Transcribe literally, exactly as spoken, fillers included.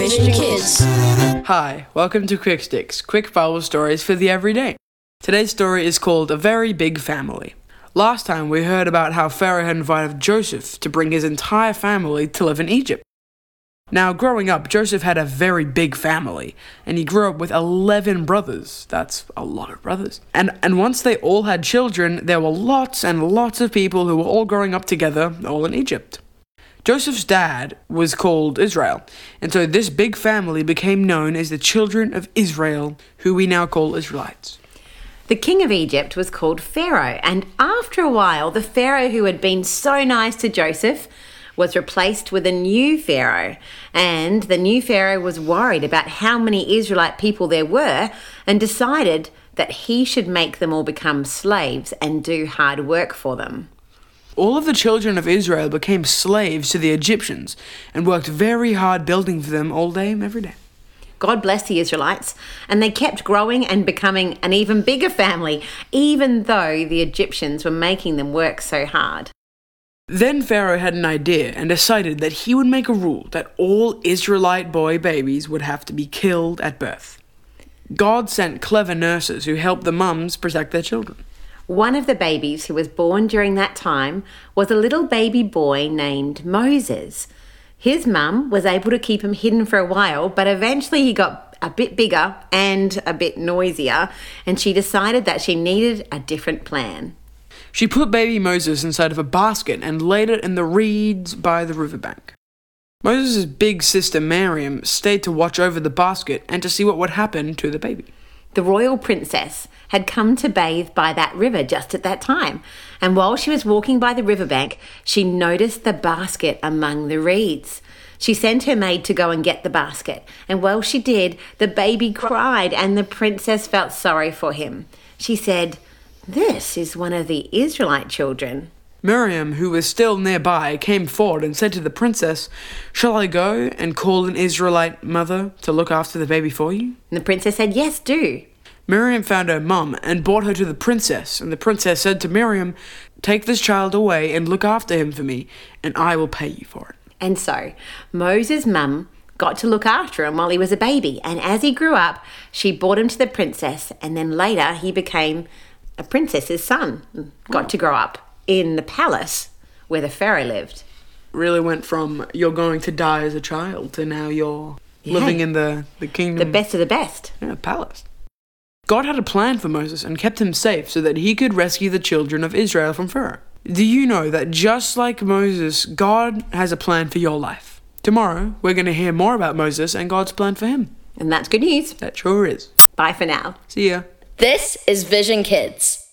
Vision Kids. Hi, welcome to Quick Sticks, quick Bible stories for the everyday. Today's story is called A Very Big Family. Last time we heard about how Pharaoh had invited Joseph to bring his entire family to live in Egypt. Now, growing up, Joseph had a very big family, and he grew up with eleven brothers. That's a lot of brothers. And and once they all had children, there were lots and lots of people who were all growing up together, all in Egypt. Joseph's dad was called Israel, and so this big family became known as the children of Israel, who we now call Israelites. The king of Egypt was called Pharaoh, and after a while, the Pharaoh who had been so nice to Joseph was replaced with a new Pharaoh, and the new Pharaoh was worried about how many Israelite people there were and decided that he should make them all become slaves and do hard work for them. All of the children of Israel became slaves to the Egyptians and worked very hard building for them all day, every day. God blessed the Israelites, and they kept growing and becoming an even bigger family, even though the Egyptians were making them work so hard. Then Pharaoh had an idea and decided that he would make a rule that all Israelite boy babies would have to be killed at birth. God sent clever nurses who helped the mums protect their children. One of the babies who was born during that time was a little baby boy named Moses. His mum was able to keep him hidden for a while, but eventually he got a bit bigger and a bit noisier, and she decided that she needed a different plan. She put baby Moses inside of a basket and laid it in the reeds by the riverbank. Moses' big sister Miriam stayed to watch over the basket and to see what would happen to the baby. The royal princess had come to bathe by that river just at that time, and while she was walking by the riverbank, she noticed the basket among the reeds. She sent her maid to go and get the basket, and while she did, the baby cried, and the princess felt sorry for him. She said, "This is one of the Israelite children." Miriam, who was still nearby, came forward and said to the princess, "Shall I go and call an Israelite mother to look after the baby for you?" And the princess said, "Yes, do." Miriam found her mum and brought her to the princess, and the princess said to Miriam, "Take this child away and look after him for me, and I will pay you for it." And so Moses' mum got to look after him while he was a baby, and as he grew up, she brought him to the princess, and then later he became a princess's son, got to grow up in the palace where the Pharaoh lived. Really went from you're going to die as a child to now you're Yeah. living in the, the kingdom. The best of the best. Yeah, palace. God had a plan for Moses and kept him safe so that he could rescue the children of Israel from Pharaoh. Do you know that just like Moses, God has a plan for your life? Tomorrow, we're going to hear more about Moses and God's plan for him. And that's good news. That sure is. Bye for now. See ya. This is Vision Kids.